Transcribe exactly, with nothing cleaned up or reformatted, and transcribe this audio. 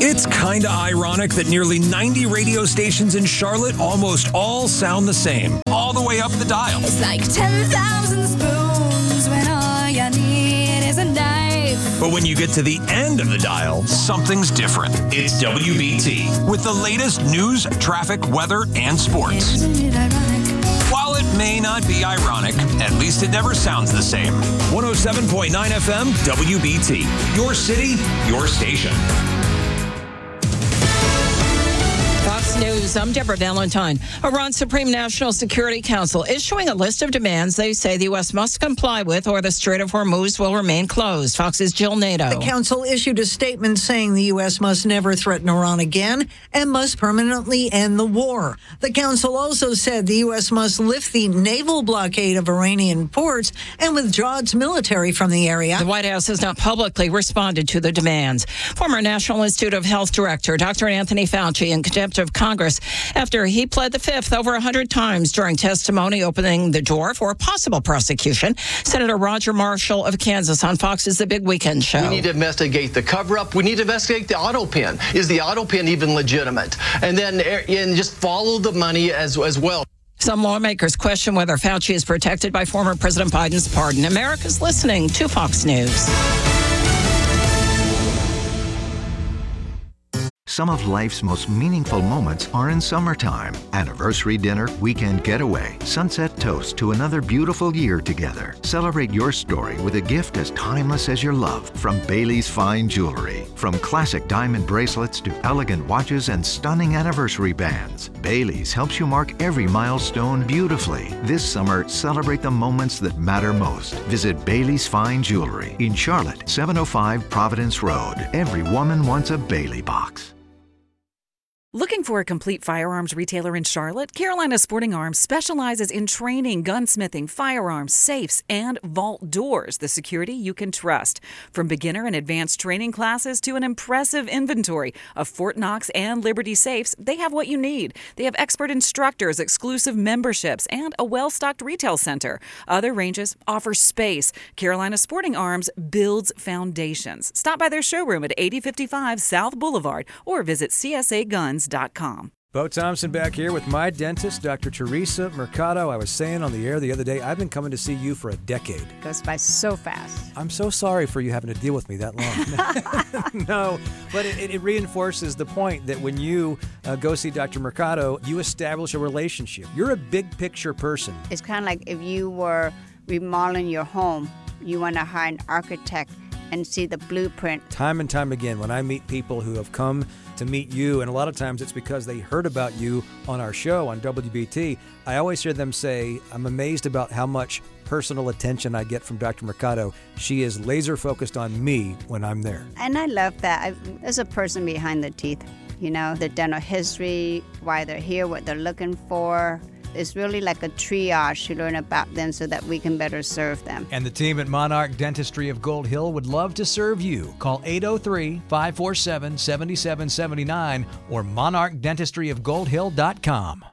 It's kinda ironic that nearly ninety radio stations in Charlotte almost all sound the same, all the way up the dial. It's like ten thousand spoons when all you need is a knife. But when you get to the end of the dial, something's different. It's W B T with the latest news, traffic, weather, and sports. Isn't it ironic? While it may not be ironic, at least it never sounds the same. one oh seven point nine F M, W B T. Your city, your station. Fox News, I'm Deborah Valentine. Iran's Supreme National Security Council issuing a list of demands they say the U S must comply with or the Strait of Hormuz will remain closed. Fox's Jill Nato. The council issued a statement saying the U S must never threaten Iran again and must permanently end the war. The council also said the U S must lift the naval blockade of Iranian ports and withdraw its military from the area. The White House has not publicly responded to the demands. Former National Institute of Health Director Doctor Anthony Fauci in contempt of Congress after he pled the fifth over one hundred times during testimony opening the door for a possible prosecution. Senator Roger Marshall of Kansas on Fox's The Big Weekend Show. We need to investigate the cover-up. We need to investigate the auto pin. Is the auto pin even legitimate? And then and just follow the money as, as well. Some lawmakers question whether Fauci is protected by former President Biden's pardon. America's listening to Fox News. Some of life's most meaningful moments are in summertime. Anniversary dinner, weekend getaway, sunset toast to another beautiful year together. Celebrate your story with a gift as timeless as your love from Bailey's Fine Jewelry. From classic diamond bracelets to elegant watches and stunning anniversary bands, Bailey's helps you mark every milestone beautifully. This summer, celebrate the moments that matter most. Visit Bailey's Fine Jewelry in Charlotte, seven oh five Providence Road. Every woman wants a Bailey box. Looking for a complete firearms retailer in Charlotte? Carolina Sporting Arms specializes in training, gunsmithing, firearms, safes, and vault doors, the security you can trust. From beginner and advanced training classes to an impressive inventory of Fort Knox and Liberty safes, they have what you need. They have expert instructors, exclusive memberships, and a well-stocked retail center. Other ranges offer space. Carolina Sporting Arms builds foundations. Stop by their showroom at eighty fifty-five South Boulevard or visit C S A guns dot com. Bo Thompson back here with my dentist, Doctor Teresa Mercado. I was saying on the air the other day, I've been coming to see you for a decade. Goes by so fast. I'm so sorry for you having to deal with me that long. No, but it, it reinforces the point that when you uh, go see Doctor Mercado, you establish a relationship. You're a big picture person. It's kind of like if you were remodeling your home, you want to hire an architect and see the blueprint. Time and time again, when I meet people who have come to meet you, and a lot of times it's because they heard about you on our show on W B T, I always hear them say, I'm amazed about how much personal attention I get from Doctor Mercado. She is laser focused on me when I'm there. And I love that. I, there's a person behind the teeth, you know, the dental history, why they're here, what they're looking for. It's really like a triage to learn about them so that we can better serve them. And the team at Monarch Dentistry of Gold Hill would love to serve you. Call eight oh three, five four seven, seven seven seven nine or monarch dentistry of gold hill dot com.